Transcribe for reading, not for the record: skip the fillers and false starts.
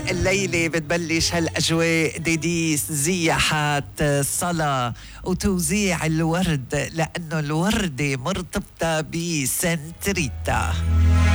الليلة بتبلش هالأجواء ديديس زيحات صلاة وتوزيع الورد، لأنه الوردة مرتبطة بسانتريتا.